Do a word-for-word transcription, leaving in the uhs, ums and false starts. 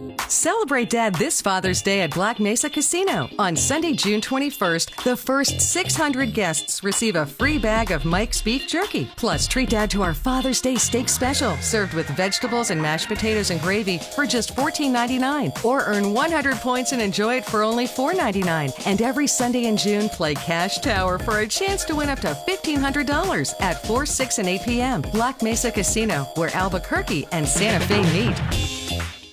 Celebrate Dad this Father's Day at Black Mesa Casino. On Sunday, June twenty-first, the first six hundred guests receive a free bag of Mike's Beef Jerky. Plus, treat Dad to our Father's Day steak special, served with vegetables and mashed potatoes and gravy for just fourteen ninety-nine. Or earn one hundred points and enjoy it for only four ninety-nine. And every Sunday in June, play Cash Tower for a chance to win up to fifteen hundred dollars at four, six, and eight p.m. Black Mesa Casino, where Albuquerque and Santa Fe meet.